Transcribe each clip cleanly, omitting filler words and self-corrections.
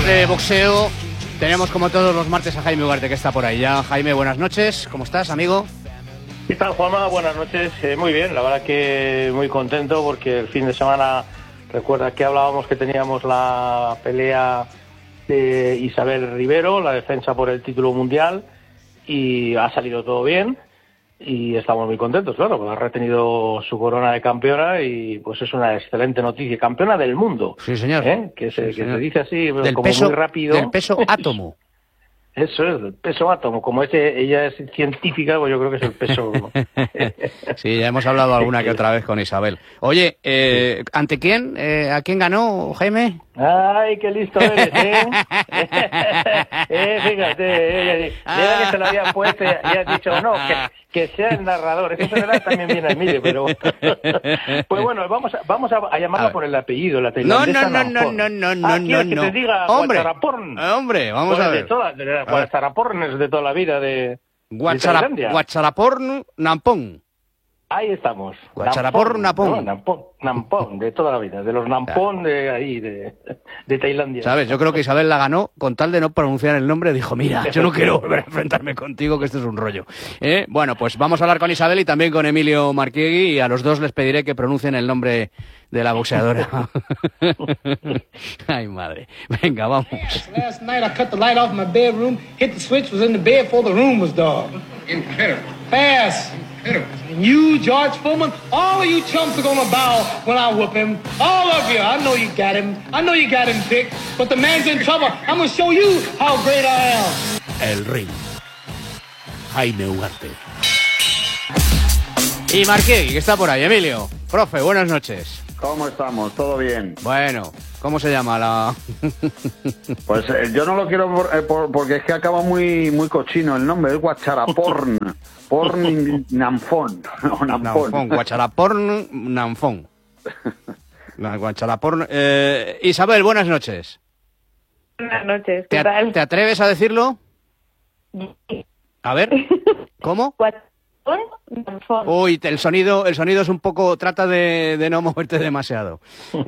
de boxeo tenemos como todos los martes a Jaime Ugarte, que está por ahí ya. Jaime, buenas noches, ¿cómo estás, amigo? ¿Qué tal, Juanma? Buenas noches. Muy bien, la verdad que muy contento porque el fin de semana, recuerda que hablábamos que teníamos la pelea de Isabel Rivero, la defensa por el título mundial, y ha salido todo bien y estamos muy contentos, claro, porque ha retenido su corona de campeona y pues es una excelente noticia. Campeona del mundo. Sí, señor. Que se dice así, del como peso, muy rápido. Del peso átomo. Eso es, el peso átomo. Como ella es científica, pues yo creo que es el peso. Sí, ya hemos hablado alguna que otra vez con Isabel. Oye, ¿ante quién? ¿A quién ganó, Jaime? ¡Ay, qué listo eres, fíjate, ya que se lo había puesto y has dicho, no, que sea el narrador. Eso se verá también bien a Emilio, pero... Pues bueno, vamos a llamarla por el apellido, la tailandesa. No. ¿Quieres que te diga Guacharaporn? Hombre, vamos a ver. Guacharaporn es de toda la vida de Tailandia. Guacharaporn Nampón. Ahí estamos. Guacharaporn Nampón. Nampón, de toda la vida, de los Nampón de ahí, de Tailandia. ¿Sabes? Yo creo que Isabel la ganó con tal de no pronunciar el nombre. Dijo, mira, yo no quiero volver a enfrentarme contigo, que esto es un rollo. Bueno, pues vamos a hablar con Isabel y también con Emilio Marquiegui, y a los dos les pediré que pronuncien el nombre de la boxeadora. Ay, madre. Venga, vamos. Last night I cut the light off my bedroom, hit the switch, was in the bed before the room was dark. Incredible. Fast. And you, George Foreman, all of you chumps are gonna bow when I whoop him. All of you. I know you got him. I know you got him picked. But the man's in trouble. I'm gonna show you how great I am. El ring. Jaime Ugarte. Y Marquiegui, que está por ahí. Emilio. Profe, buenas noches. ¿Cómo estamos? ¿Todo bien? Bueno, ¿cómo se llama la...? Pues yo no lo quiero porque es que acaba muy cochino el nombre. Es Guacharaporn. Porn Nampón. No, Nampón. Guacharaporn Nampón. Guacharaporn... Isabel, buenas noches. Buenas noches, ¿qué tal? ¿Te atreves a decirlo? A ver, ¿cómo? Uy, el sonido es un poco... Trata de no moverte demasiado.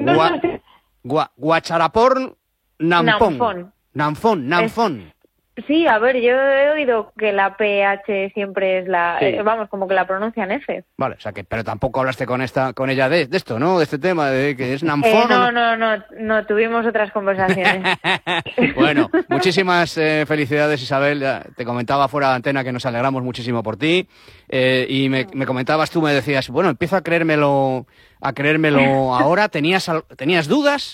Guacharaporn Nampón. Nampón. Sí, a ver, yo he oído que la PH siempre es la... Sí. Vamos, como que la pronuncian F. Vale, o sea que... Pero tampoco hablaste con ella de esto, ¿no? De este tema, de que es Nampón. No, tuvimos otras conversaciones. Bueno, muchísimas felicidades, Isabel. Te comentaba fuera de antena que nos alegramos muchísimo por ti. Y me comentabas tú, me decías, bueno, empiezo a creérmelo ahora. ¿Tenías dudas?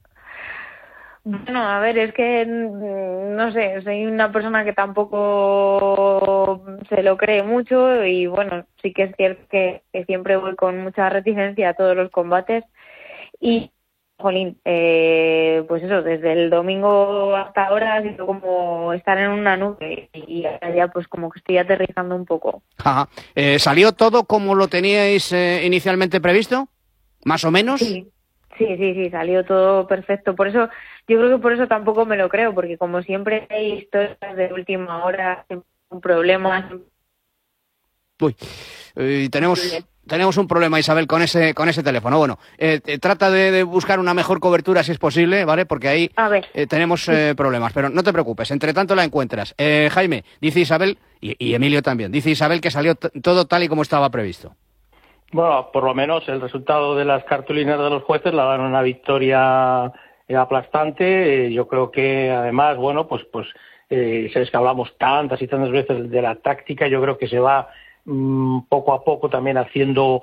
Bueno, a ver, es que, no sé, soy una persona que tampoco se lo cree mucho y, bueno, sí que es cierto que siempre voy con mucha reticencia a todos los combates y, jolín, pues eso, desde el domingo hasta ahora ha sido como estar en una nube y ya pues como que estoy aterrizando un poco. Ajá. ¿Salió todo como lo teníais inicialmente previsto? ¿Más o menos? Sí, salió todo perfecto. Por eso, yo creo que por eso tampoco me lo creo, porque como siempre hay historias de última hora, un problema. Uy, tenemos un problema, Isabel, con ese teléfono. Bueno, trata de buscar una mejor cobertura si es posible, ¿vale? Porque ahí tenemos problemas, pero no te preocupes, entre tanto la encuentras. Jaime, dice Isabel, y Emilio también, dice Isabel que salió todo tal y como estaba previsto. Bueno, por lo menos el resultado de las cartulinas de los jueces la dan una victoria aplastante. Yo creo que además, bueno, pues sabes que hablamos tantas y tantas veces de la táctica. Yo creo que se va poco a poco también haciendo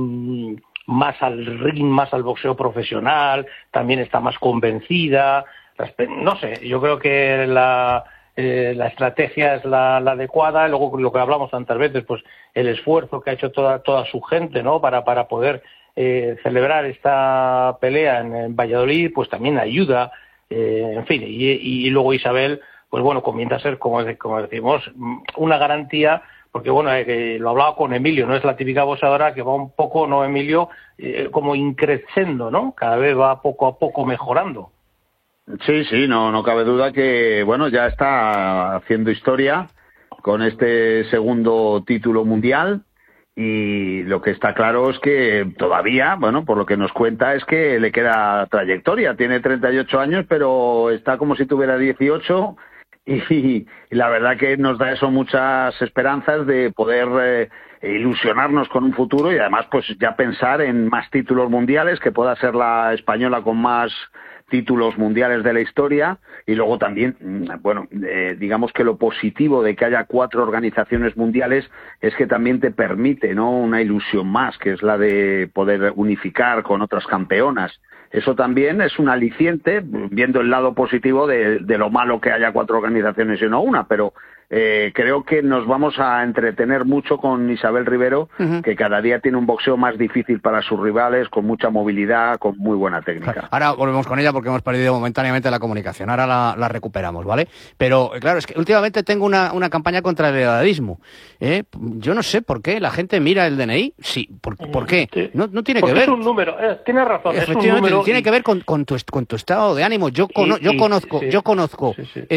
más al ring, más al boxeo profesional. También está más convencida. No sé, yo creo que la estrategia es la adecuada. Luego lo que hablamos tantas veces, pues el esfuerzo que ha hecho toda su gente, ¿no? Para poder celebrar esta pelea en Valladolid, pues también ayuda, en fin, y luego Isabel, pues bueno, comienza a ser, como decimos, una garantía, porque bueno, lo hablaba con Emilio, no es la típica boxeadora que va un poco, ¿no, Emilio? Como increciendo, ¿no? Cada vez va poco a poco mejorando. Sí, no cabe duda que, bueno, ya está haciendo historia con este segundo título mundial Y lo que está claro es que todavía, bueno, por lo que nos cuenta, es que le queda trayectoria. Tiene 38 años, pero está como si tuviera 18 y la verdad que nos da eso muchas esperanzas de poder ilusionarnos con un futuro y además pues ya pensar en más títulos mundiales, que pueda ser la española con más títulos mundiales de la historia. Y luego también, bueno, digamos que lo positivo de que haya 4 organizaciones mundiales es que también te permite, ¿no?, una ilusión más, que es la de poder unificar con otras campeonas. Eso también es un aliciente, viendo el lado positivo de lo malo que haya 4 organizaciones y no una, pero creo que nos vamos a entretener mucho con Isabel Rivero, que cada día tiene un boxeo más difícil para sus rivales, con mucha movilidad, con muy buena técnica. Ahora volvemos con ella porque hemos perdido momentáneamente la comunicación, ahora la recuperamos, ¿vale? Pero claro, es que últimamente tengo una campaña contra el edadismo. Yo no sé por qué la gente mira el DNI. Sí, ¿por qué? Sí. No tiene porque que ver. Es un número, tienes razón, es un número. Tiene que ver con tu estado de ánimo. Yo conozco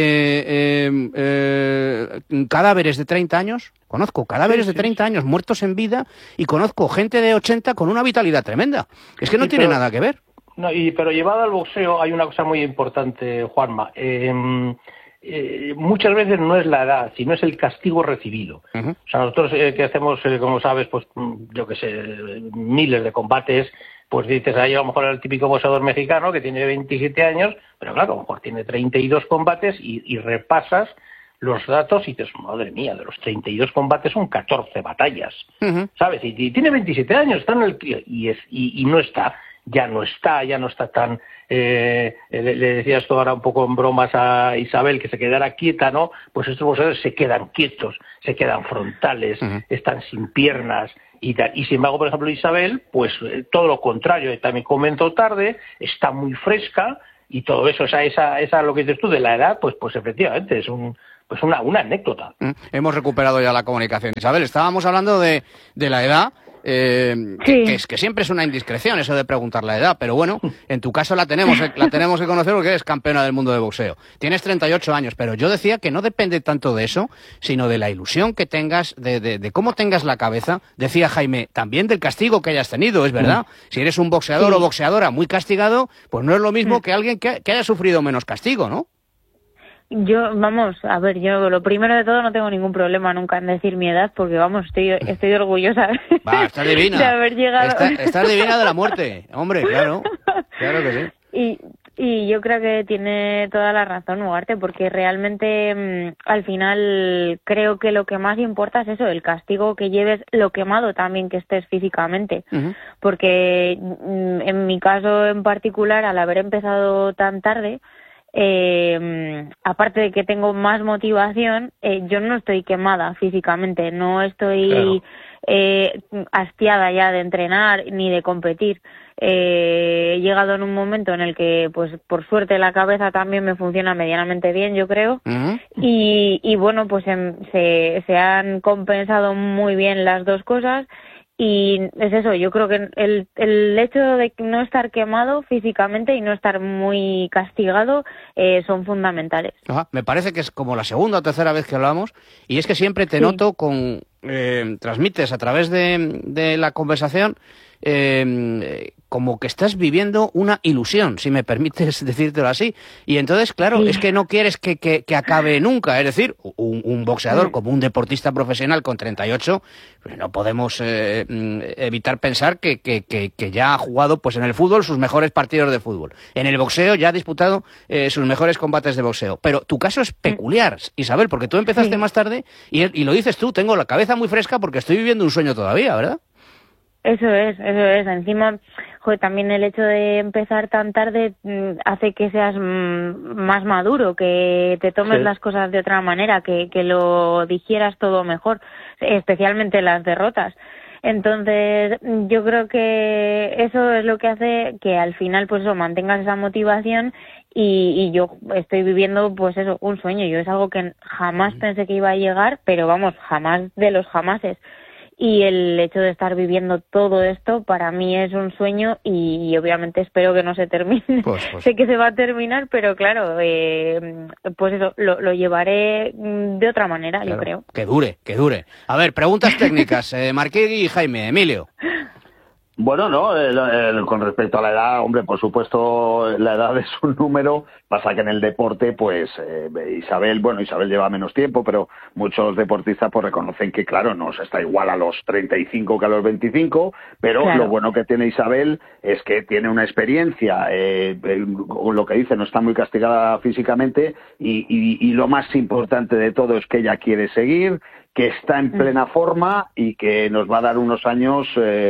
cadáveres de 30 años, conozco cadáveres de 30 años muertos en vida y conozco gente de 80 con una vitalidad tremenda. Es que no tiene nada que ver. No, pero llevado al boxeo hay una cosa muy importante, Juanma. Muchas veces no es la edad, sino es el castigo recibido. O sea, nosotros que hacemos, como sabes, pues yo que sé, miles de combates, pues dices, ahí a lo mejor el típico boxeador mexicano que tiene 27 años, pero claro, a lo mejor tiene 32 combates y repasas los datos y dices, madre mía, de los 32 combates son 14 batallas, ¿sabes? Y tiene 27 años, está en el y no está, ya no está tan... le decías tú ahora un poco en bromas a Isabel que se quedara quieta, ¿no? Pues estos boxeadores se quedan quietos, se quedan frontales, están sin piernas y tal. Y sin embargo, por ejemplo, Isabel, pues todo lo contrario, también comentó tarde, está muy fresca y todo eso, esa lo que dices tú de la edad, pues efectivamente es una anécdota. Hemos recuperado ya la comunicación. Isabel, estábamos hablando de la edad, que siempre es una indiscreción eso de preguntar la edad, pero bueno, en tu caso la tenemos que conocer porque eres campeona del mundo de boxeo. Tienes 38 años, pero yo decía que no depende tanto de eso, sino de la ilusión que tengas, de cómo tengas la cabeza. Decía Jaime, también del castigo que hayas tenido, es verdad. Si eres un boxeador o boxeadora muy castigado, pues no es lo mismo que alguien que haya sufrido menos castigo, ¿no? Yo lo primero de todo no tengo ningún problema nunca en decir mi edad porque estoy orgullosa estás divina. de haber llegado. Estás divina de la muerte, hombre, claro que sí. Y yo creo que tiene toda la razón Ugarte, porque realmente al final creo que lo que más importa es eso, el castigo que lleves, lo quemado también que estés físicamente, porque en mi caso en particular, al haber empezado tan tarde, aparte de que tengo más motivación, yo no estoy quemada físicamente, no estoy hastiada ya de entrenar ni de competir. He llegado en un momento en el que, pues por suerte, la cabeza también me funciona medianamente bien, yo creo, y bueno, pues se han compensado muy bien las dos cosas. Y es eso, yo creo que el hecho de no estar quemado físicamente y no estar muy castigado son fundamentales. Me parece que es como la segunda o tercera vez que hablamos, y es que siempre te noto transmites a través de la conversación como que estás viviendo una ilusión, si me permites decírtelo así. Y entonces, claro, es que no quieres que acabe nunca. Es decir, un boxeador como un deportista profesional con 38, pues no podemos evitar pensar que ya ha jugado pues en el fútbol sus mejores partidos de fútbol. En el boxeo ya ha disputado sus mejores combates de boxeo. Pero tu caso es peculiar, Isabel, porque tú empezaste más tarde y lo dices tú, tengo la cabeza muy fresca porque estoy viviendo un sueño todavía, ¿verdad? Eso es. Encima, también el hecho de empezar tan tarde hace que seas más maduro, que te tomes las cosas de otra manera, que lo digieras todo mejor, especialmente las derrotas. Entonces, yo creo que eso es lo que hace que al final, pues eso, mantengas esa motivación y yo estoy viviendo, pues eso, un sueño. Yo es algo que jamás pensé que iba a llegar, pero vamos, jamás de los jamases. y el hecho de estar viviendo todo esto para mí es un sueño y obviamente espero que no se termine. Pues. Sé que se va a terminar, pero claro, pues eso, lo llevaré de otra manera, claro, yo creo. Que dure. A ver, preguntas técnicas, Marquegui y Jaime. Emilio. Bueno, no, con respecto a la edad, hombre, por supuesto, la edad es un número. Pasa que en el deporte, pues, Isabel lleva menos tiempo, pero muchos deportistas pues reconocen que, claro, no está igual a los 35 que a los 25, pero claro, lo bueno que tiene Isabel es que tiene una experiencia, lo que dice, no está muy castigada físicamente y lo más importante de todo es que ella quiere seguir, que está en plena forma y que nos va a dar unos años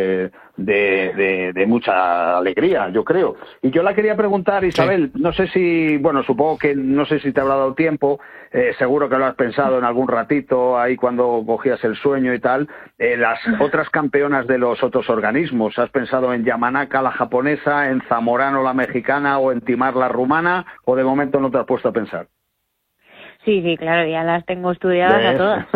de mucha alegría, yo creo. Y yo la quería preguntar, Isabel, sí. Supongo que no sé si te habrá dado tiempo, seguro que lo has pensado en algún ratito, ahí cuando cogías el sueño y tal, las otras campeonas de los otros organismos, ¿has pensado en Yamanaka, la japonesa, en Zamorano, la mexicana, o en Timar, la rumana, o de momento no te has puesto a pensar? Sí, claro, ya las tengo estudiadas a todas.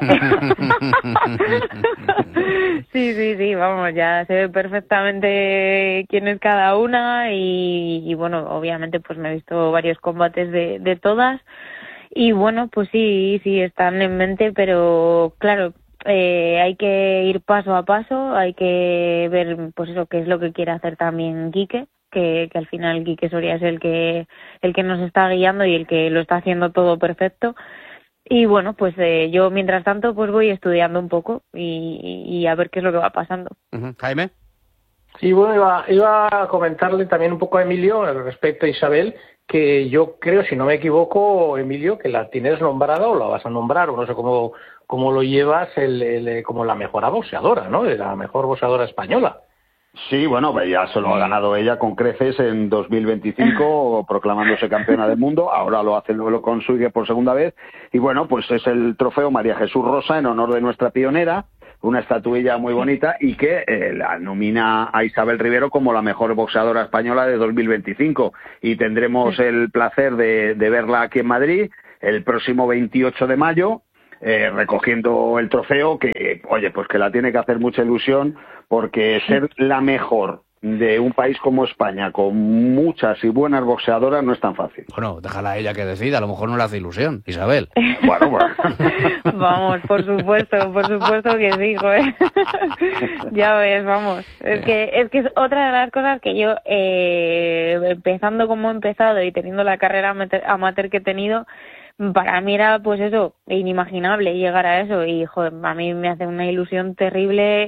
Sí, vamos, ya sé perfectamente quién es cada una y bueno, obviamente pues me he visto varios combates de todas y bueno, pues sí, están en mente, pero claro, hay que ir paso a paso, hay que ver pues eso, qué es lo que quiere hacer también Quique. Que al final Quique Soria es el que nos está guiando y el que lo está haciendo todo perfecto. Y bueno, pues yo mientras tanto pues voy estudiando un poco y a ver qué es lo que va pasando. Jaime. Sí, bueno, iba a comentarle también un poco a Emilio respecto a Isabel, que yo creo, si no me equivoco, Emilio, que la tienes nombrada o la vas a nombrar, o no sé cómo lo llevas, como la mejor boxeadora, ¿no? La mejor boxeadora española. Sí, bueno, ya se lo ha ganado ella con creces en 2025, proclamándose campeona del mundo. Ahora lo consigue por segunda vez. Y bueno, pues es el trofeo María Jesús Rosa en honor de nuestra pionera, una estatuilla muy bonita y que la nomina a Isabel Rivero como la mejor boxeadora española de 2025. Y tendremos el placer de verla aquí en Madrid el próximo 28 de mayo. Recogiendo el trofeo, que, oye, pues que la tiene que hacer mucha ilusión, porque ser la mejor de un país como España, con muchas y buenas boxeadoras, no es tan fácil. Bueno, déjala a ella que decida, a lo mejor no le hace ilusión, Isabel. Bueno. Vamos, por supuesto que sí, joder. Ya ves, vamos. Es que es otra de las cosas que yo, empezando como he empezado y teniendo la carrera amateur que he tenido, para mí era pues eso, inimaginable llegar a eso y joder, a mí me hace una ilusión terrible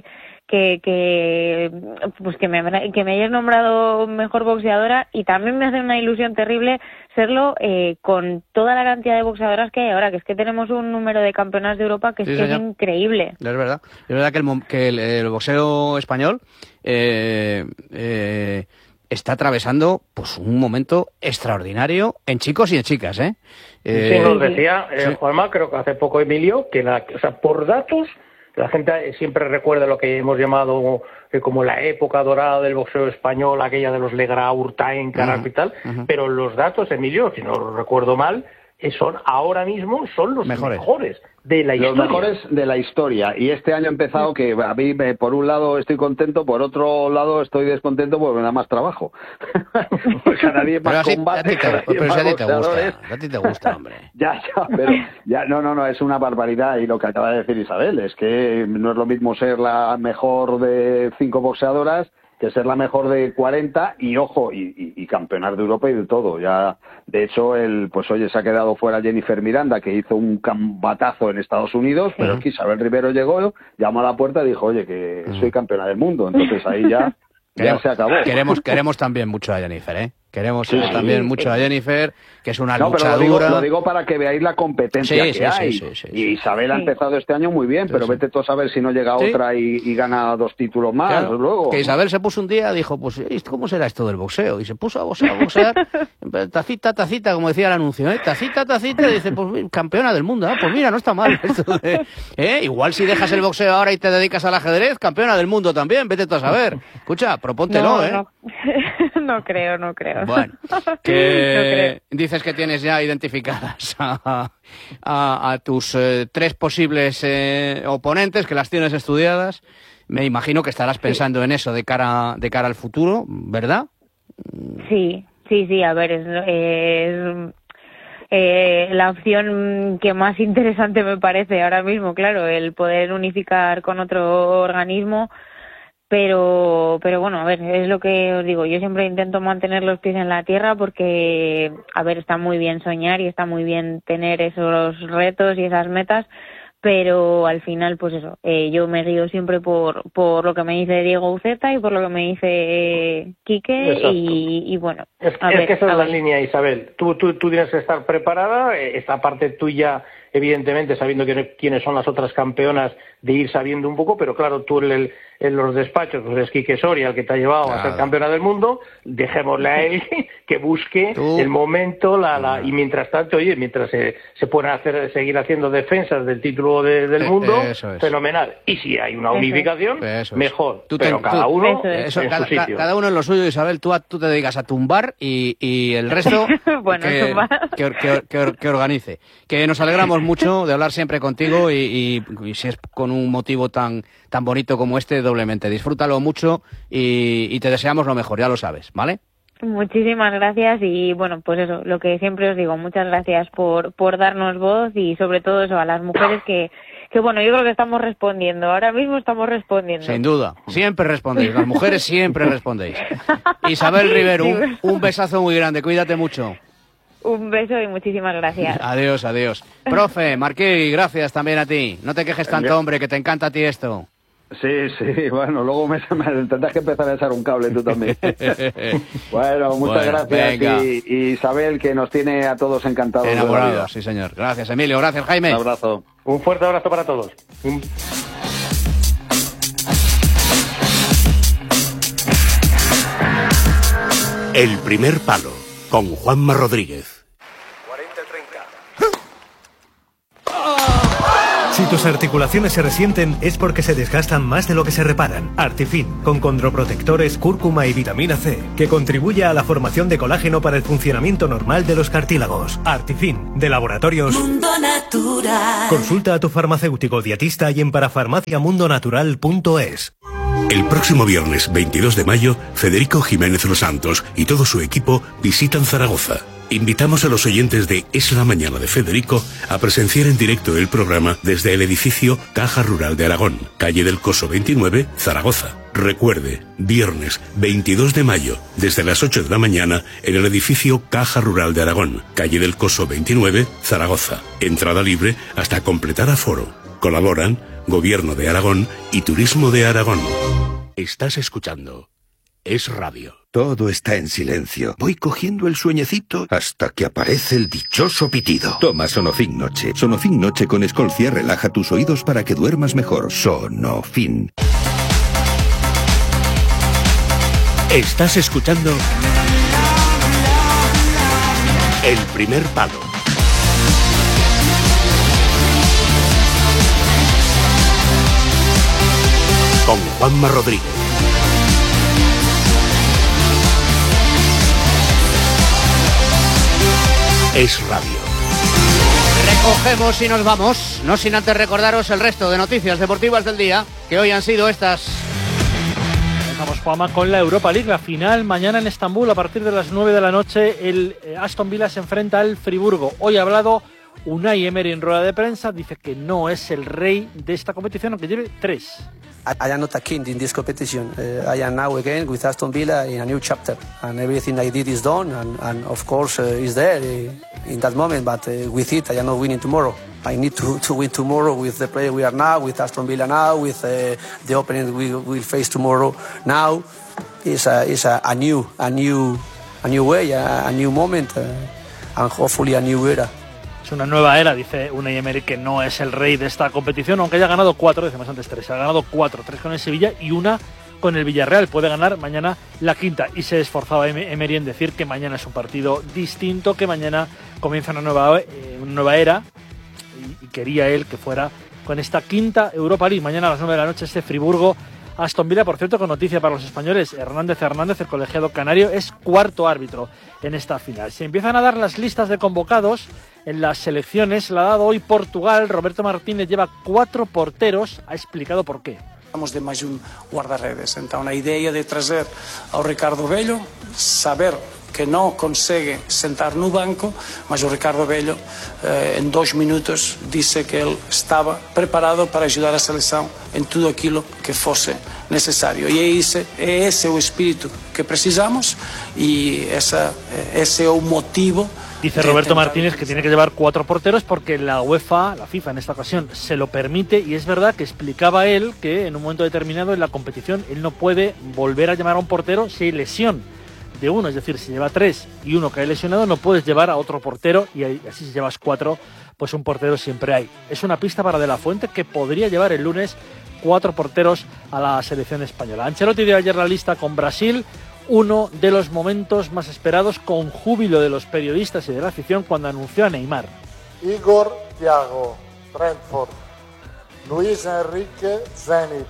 que me hayas nombrado mejor boxeadora y también me hace una ilusión terrible serlo con toda la cantidad de boxeadoras que hay ahora, que es que tenemos un número de campeonas de Europa que es increíble. Es verdad que el boxeo español está atravesando pues un momento extraordinario en chicos y en chicas, Sí, nos decía Juanma, creo que hace poco Emilio, que por datos, la gente siempre recuerda lo que hemos llamado como la época dorada del boxeo español, aquella de los Legrau, Urtain, Carrasco y tal, pero los datos, Emilio, si no recuerdo mal, ahora mismo son los mejores de la historia. Los mejores de la historia. Y este año ha empezado que a mí, por un lado, estoy contento, por otro lado, estoy descontento porque me da más trabajo. Pues cada día más combate. Pero si a ti te gusta, hombre. Pero no, es una barbaridad. Y lo que acaba de decir Isabel es que no es lo mismo ser la mejor de 5 boxeadoras que ser la mejor de 40 y ojo, y campeonar de Europa y de todo. Ya, de hecho, se ha quedado fuera Jennifer Miranda, que hizo un combatazo en Estados Unidos, pero es que Isabel Rivero llegó, llamó a la puerta y dijo, oye, que soy campeona del mundo. Entonces ahí ya se acabó. Queremos también mucho a Jennifer, Queremos también mucho a Jennifer, que es una luchadora. Lo digo para que veáis la competencia que hay. Sí. Y Isabel ha empezado este año muy bien, pero vete tú a saber si no llega otra y gana 2 títulos más, claro, luego. Que Isabel se puso un día, dijo, pues, ¿cómo será esto del boxeo? Y se puso a boxear, tacita, como decía el anuncio, tacita, y dice, pues campeona del mundo, pues mira, no está mal esto igual si dejas el boxeo ahora y te dedicas al ajedrez, campeona del mundo también, vete tú a saber. Escucha, propóntelo, No creo. Bueno, que no dices que tienes ya identificadas a tus 3 posibles oponentes, que las tienes estudiadas. Me imagino que estarás pensando en eso de cara al futuro, ¿verdad? Sí, a ver, es la opción que más interesante me parece ahora mismo, claro, el poder unificar con otro organismo, pero bueno, a ver, es lo que os digo, yo siempre intento mantener los pies en la tierra porque, a ver, está muy bien soñar y está muy bien tener esos retos y esas metas, pero al final, pues eso, yo me guío siempre por lo que me dice Diego Uceta y por lo que me dice Quique y bueno. Es que esa es la línea, Isabel. Tú tienes que estar preparada, esta parte tuya, evidentemente, sabiendo quiénes son las otras campeonas, de ir sabiendo un poco, pero claro, tú en los despachos, pues es Quique Soria el que te ha llevado a ser campeona del mundo, dejémosle a él que busque el momento, y mientras tanto, oye, mientras se pueden seguir haciendo defensas del título del mundo, fenomenal. Y si hay una unificación, mejor. Pero cada uno en su sitio. Cada uno en lo suyo, Isabel, tú te dedicas a tumbar y el resto bueno, que organice. Que nos alegramos mucho de hablar siempre contigo y si es con un motivo tan bonito como este, doblemente. Disfrútalo mucho y te deseamos lo mejor, ya lo sabes, ¿vale? Muchísimas gracias y bueno, pues eso, lo que siempre os digo, muchas gracias por darnos voz y sobre todo eso, a las mujeres que bueno, yo creo que estamos respondiendo, ahora mismo estamos respondiendo. Sin duda, siempre respondéis, las mujeres siempre respondéis. Isabel Rivero, un besazo muy grande, cuídate mucho. Un beso y muchísimas gracias. Adiós. Profe, Marquí, gracias también a ti. No te quejes tanto, hombre, que te encanta a ti esto. Sí, bueno, luego me tendrás que empezar a echar un cable tú también. Bueno, muchas gracias. Y Isabel, que nos tiene a todos encantados. Enamorados, sí señor. Gracias, Emilio, gracias, Jaime. Un abrazo. Un fuerte abrazo para todos. El primer palo, con Juanma Rodríguez. Si tus articulaciones se resienten es porque se desgastan más de lo que se reparan. Artifin, con condroprotectores, cúrcuma y vitamina C, que contribuye a la formación de colágeno para el funcionamiento normal de los cartílagos. Artifin, de Laboratorios Mundo Natural. Consulta a tu farmacéutico dietista y en parafarmaciamundonatural.es. El próximo viernes 22 de mayo, Federico Jiménez Los Santos y todo su equipo visitan Zaragoza. Invitamos a los oyentes de Es la Mañana de Federico a presenciar en directo el programa desde el edificio Caja Rural de Aragón, calle del Coso 29, Zaragoza. Recuerde, viernes 22 de mayo, desde las 8 de la mañana, en el edificio Caja Rural de Aragón, calle del Coso 29, Zaragoza. Entrada libre hasta completar aforo. Colaboran Gobierno de Aragón y Turismo de Aragón. Estás escuchando Es Radio. Todo está en silencio. Voy cogiendo el sueñecito hasta que aparece el dichoso pitido. Toma Sonofin Noche. Sonofin Noche con Escolcia relaja tus oídos para que duermas mejor. Sonofin. Estás escuchando El primer palo. Con Juanma Rodríguez. Es Radio. Recogemos y nos vamos, no sin antes recordaros el resto de noticias deportivas del día, que hoy han sido estas. Empezamos, Juanma, con la Europa League, la final mañana en Estambul a partir de las 9 de la noche. El Aston Villa se enfrenta al Friburgo. Hoy ha hablado Unai Emery en rueda de prensa, dice que no es el rey de esta competición, aunque lleve 3. I am not a king in this competition. I am now again with Aston Villa in a new chapter, and everything I did is done, and of course is there in that moment. But with it, I am not winning tomorrow. I need to win tomorrow with the player we are now, with Aston Villa now, with the opponent we will face tomorrow. Now is a new way, a new moment, and hopefully a new era. Es una nueva era, dice Unai Emery, que no es el rey de esta competición, aunque haya ganado 4, decimos antes 3, ha ganado 4, 3 con el Sevilla y 1 con el Villarreal. Puede ganar mañana la quinta, y se esforzaba Emery en decir que mañana es un partido distinto, que mañana comienza una nueva era, y quería él que fuera con esta quinta Europa League. Mañana a las 9 de la noche este Friburgo Aston Villa. Por cierto, con noticia para los españoles, Hernández, el colegiado canario, es cuarto árbitro en esta final. Se empiezan a dar las listas de convocados en las selecciones. La ha dado hoy Portugal. Roberto Martínez lleva 4 porteros. Ha explicado por qué. Vamos de mais guarda-redes. Então, a ideia de trazer ao Ricardo Vello, saber que não consegue sentar no banco, mas o Ricardo Vello, em 2 minutos, disse que ele estava preparado para ajudar a seleção em tudo aquilo que fosse necessário. E é esse o espírito que precisamos e esse é o motivo. Dice Roberto Martínez que tiene que llevar 4 porteros porque la UEFA, la FIFA en esta ocasión, se lo permite, y es verdad que explicaba él que en un momento determinado en la competición él no puede volver a llamar a un portero si hay lesión de uno, es decir, si lleva 3 y uno cae lesionado no puedes llevar a otro portero, y así si llevas 4 pues un portero siempre hay. Es una pista para De La Fuente, que podría llevar el lunes 4 porteros a la selección española. Ancelotti dio ayer la lista con Brasil, uno de los momentos más esperados, con júbilo de los periodistas y de la afición cuando anunció a Neymar. Igor Thiago, Brentford. Luis Enrique, Zenit.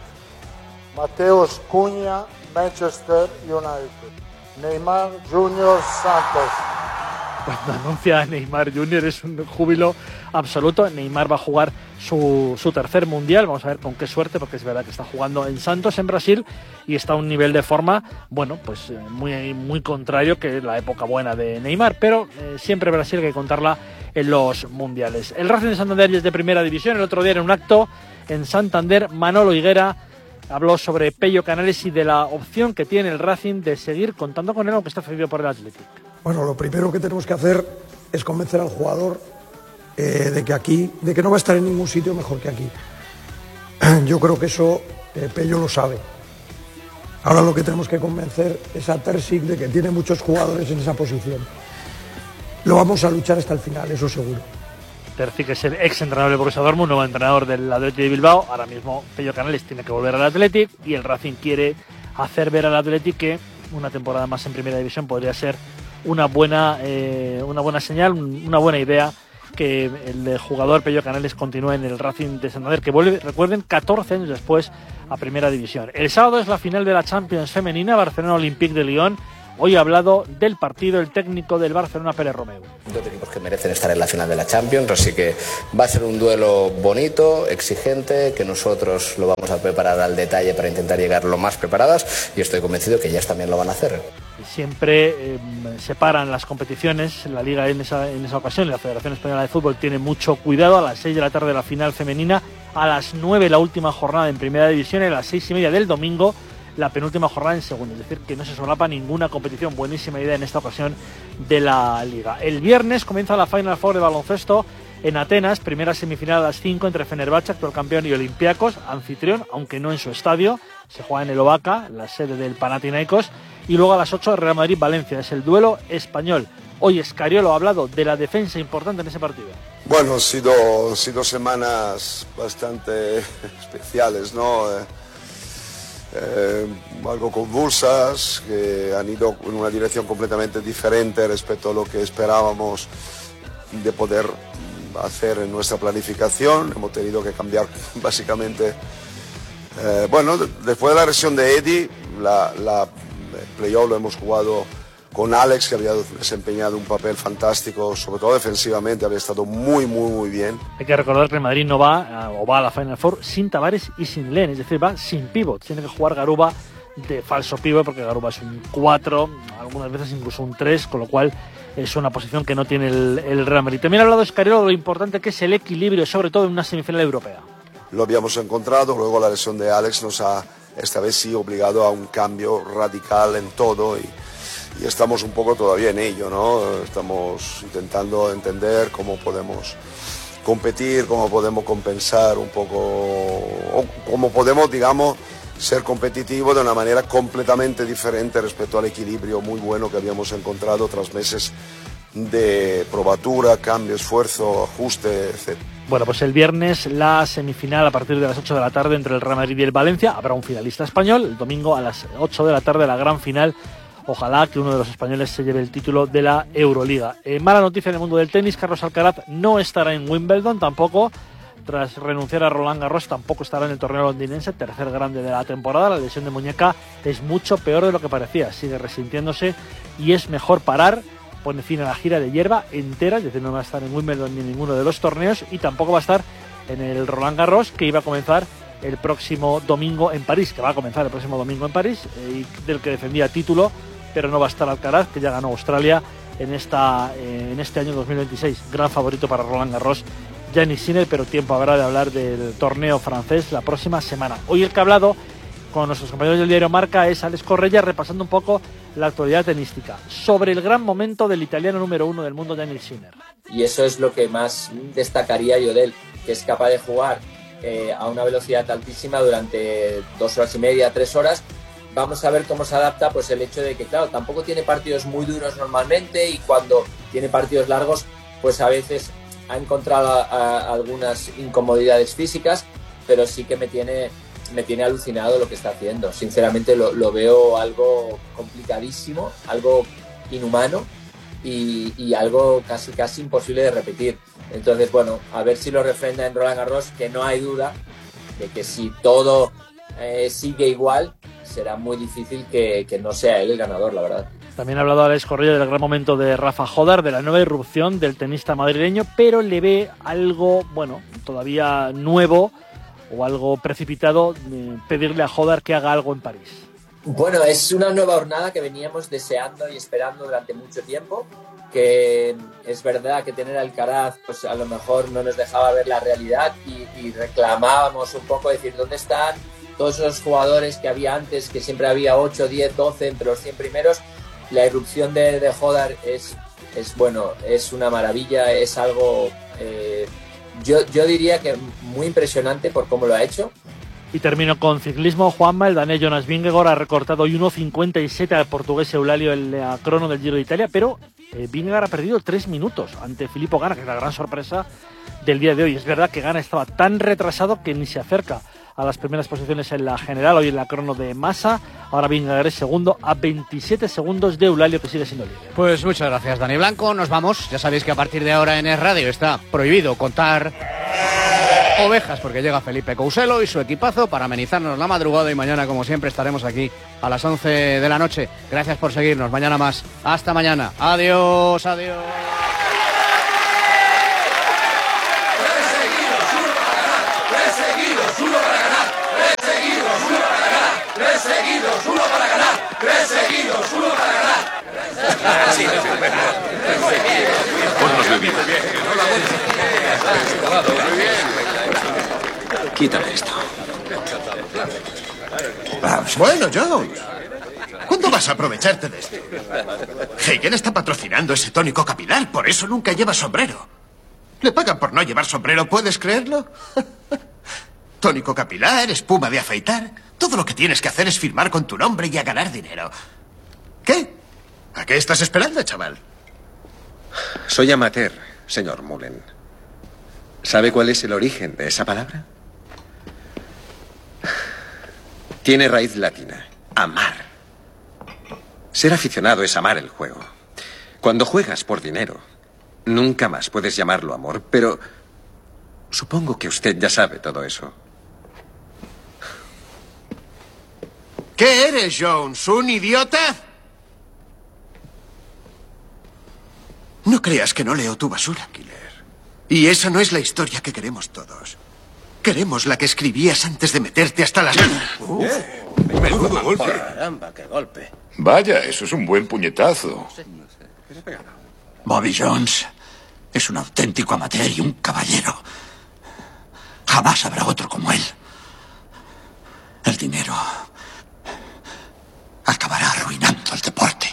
Mateus Cunha, Manchester United. Neymar Junior, Santos. Cuando anuncia a Neymar Junior es un júbilo absoluto. Neymar va a jugar su tercer mundial. Vamos a ver con qué suerte, porque es verdad que está jugando en Santos, en Brasil, y está a un nivel de forma, bueno, pues muy contrario que la época buena de Neymar, pero siempre Brasil hay que contarla en los mundiales. El Racing de Santander ya es de primera división. El otro día en un acto en Santander, Manolo Higuera habló sobre Pello Canales y de la opción que tiene el Racing de seguir contando con él, aunque está cedido por el Athletic. Bueno, lo primero que tenemos que hacer es convencer al jugador de que no va a estar en ningún sitio mejor que aquí. Yo creo que eso Pello lo sabe. Ahora lo que tenemos que convencer es a Terzic de que tiene muchos jugadores en esa posición. Lo vamos a luchar hasta el final, eso seguro. Terzic es el ex entrenador del Borussia Dortmund, nuevo entrenador del Athletic de Bilbao. Ahora mismo Pello Canales tiene que volver al Athletic, y el Racing quiere hacer ver al Athletic que una temporada más en primera división podría ser una buena señal, una buena idea, que el jugador Pello Canales continúe en el Racing de Santander, que vuelve, recuerden, 14 años después a primera división. El sábado es la final de la Champions femenina, Barcelona Olympique de Lyon. Hoy ha hablado del partido el técnico del Barcelona, Pérez Romeu. Dos equipos que merecen estar en la final de la Champions, así que va a ser un duelo bonito, exigente, que nosotros lo vamos a preparar al detalle para intentar llegar lo más preparadas, y estoy convencido que ellas también lo van a hacer. Siempre separan las competiciones, la Liga en esa ocasión, la Federación Española de Fútbol tiene mucho cuidado. A las 6 de la tarde la final femenina, a las 9 la última jornada en primera división, y a las 6:30 del domingo la penúltima jornada en segunda, es decir, que no se solapa ninguna competición. Buenísima idea en esta ocasión de la Liga. El viernes comienza la Final Four de baloncesto en Atenas, primera semifinal a las 5 entre Fenerbahce, actual campeón, y Olympiacos, anfitrión, aunque no en su estadio, se juega en el Ovaca, la sede del Panathinaikos, y luego a las 8 Real Madrid-Valencia, es el duelo español. Hoy Escariolo ha hablado de la defensa importante en ese partido. Bueno, han sido semanas bastante especiales, ¿no? Algo convulsas, que han ido en una dirección completamente diferente respecto a lo que esperábamos de poder hacer en nuestra planificación. Hemos tenido que cambiar básicamente. Bueno, después de la lesión de Eddie, el playoff lo hemos jugado con Alex, que había desempeñado un papel fantástico, sobre todo defensivamente, había estado muy bien. Hay que recordar que el Madrid no va a la Final Four sin Tavares y sin Len, es decir, va sin pívot. Tiene que jugar Garuba de falso pívot, porque Garuba es un 4, algunas veces incluso un 3, con lo cual es una posición que no tiene el Real Madrid. También ha hablado Escariolo de lo importante que es el equilibrio, sobre todo en una semifinal europea. Lo habíamos encontrado, luego la lesión de Alex nos ha, esta vez sí, obligado a un cambio radical en todo, y estamos un poco todavía en ello, ¿no? Estamos intentando entender cómo podemos competir, cómo podemos compensar un poco, o cómo podemos, digamos, ser competitivos de una manera completamente diferente respecto al equilibrio muy bueno que habíamos encontrado tras meses de probatura, cambio, esfuerzo, ajuste, etc. Bueno, pues el viernes la semifinal a partir de las 8 de la tarde entre el Real Madrid y el Valencia. Habrá un finalista español. El domingo a las 8 de la tarde la gran final. Ojalá que uno de los españoles se lleve el título de la Euroliga. Mala noticia en el mundo del tenis, Carlos Alcaraz no estará en Wimbledon, tampoco tras renunciar a Roland Garros, tampoco estará en el torneo londinense, tercer grande de la temporada. La lesión de muñeca es mucho peor de lo que parecía, sigue resintiéndose y es mejor parar. Pone fin a la gira de hierba entera, es decir, no va a estar en Wimbledon ni en ninguno de los torneos y tampoco va a estar en el Roland Garros, que iba a comenzar el próximo domingo en París, y del que defendía título, pero no va a estar Alcaraz, que ya ganó Australia en este año 2026. Gran favorito para Roland Garros, Jannik Sinner, pero tiempo habrá de hablar del torneo francés la próxima semana. Hoy el que ha hablado con nuestros compañeros del diario Marca es Alex Correia, repasando un poco la actualidad tenística sobre el gran momento del italiano número 1 del mundo, Jannik Sinner. Y eso es lo que más destacaría yo de él, que es capaz de jugar a una velocidad altísima durante 2 horas y media, 3 horas. Vamos a ver cómo se adapta, pues el hecho de que, claro, tampoco tiene partidos muy duros normalmente, y cuando tiene partidos largos, pues a veces ha encontrado algunas incomodidades físicas, pero sí que me tiene alucinado lo que está haciendo. Sinceramente lo veo algo complicadísimo, algo inhumano y algo casi imposible de repetir. Entonces, bueno, a ver si lo refrenda en Roland Garros, que no hay duda de que si todo sigue igual, será muy difícil que no sea él el ganador, la verdad. También ha hablado Alex Correia del gran momento de Rafa Jodar, de la nueva irrupción del tenista madrileño, pero le ve algo, bueno, todavía nuevo o algo precipitado, pedirle a Jodar que haga algo en París. Bueno, es una nueva jornada que veníamos deseando y esperando durante mucho tiempo, que es verdad que tener a Alcaraz pues a lo mejor no nos dejaba ver la realidad y reclamábamos un poco, decir, ¿dónde están todos esos jugadores que había antes, que siempre había 8, 10, 12 entre los 100 primeros? La irrupción de Jodar es bueno, es una maravilla, es algo, yo diría que muy impresionante por cómo lo ha hecho. Y termino con ciclismo. Juanma, el danés Jonas Vingegaard ha recortado hoy 1.57 al portugués Eulalio en la crono del Giro de Italia, pero Vingegaard ha perdido 3 minutos ante Filippo Ganna, que es la gran sorpresa del día de hoy. Es verdad que Ganna estaba tan retrasado que ni se acerca a las primeras posiciones en la general, hoy en la crono de Massa. Ahora Vingegaard es segundo a 27 segundos de Eulalio, que sigue siendo líder. Pues muchas gracias, Dani Blanco. Nos vamos. Ya sabéis que a partir de ahora en Es Radio está prohibido contar ovejas, porque llega Felipe Couselo y su equipazo para amenizarnos la madrugada, y mañana, como siempre, estaremos aquí a las 11 de la noche. Gracias por seguirnos. Mañana más. Hasta mañana. Adiós, adiós. Quítale esto. Bueno, Jones, ¿cuándo vas a aprovecharte de esto? Hegel está patrocinando ese tónico capilar, por eso nunca lleva sombrero. Le pagan por no llevar sombrero, ¿puedes creerlo? Tónico capilar, espuma de afeitar. Todo lo que tienes que hacer es firmar con tu nombre y a ganar dinero. ¿Qué? ¿A qué estás esperando, chaval? Soy amateur, señor Mullen. ¿Sabe cuál es el origen de esa palabra? Tiene raíz latina. Amar. Ser aficionado es amar el juego. Cuando juegas por dinero, nunca más puedes llamarlo amor, pero supongo que usted ya sabe todo eso. ¿Qué eres, Jones? ¿Un idiota? No creas que no leo tu basura, Killer. Y esa no es la historia que queremos todos. Queremos la que escribías antes de meterte hasta las... Menudo golpe. Caramba, qué golpe. Vaya, eso es un buen puñetazo. Bobby Jones es un auténtico amateur y un caballero. Jamás habrá otro como él. El dinero acabará arruinando el deporte.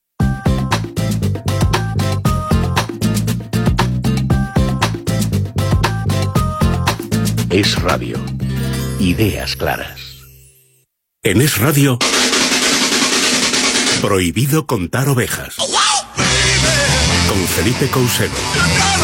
Es Radio. Ideas claras. En Es Radio, prohibido contar ovejas. Con Felipe Couselo.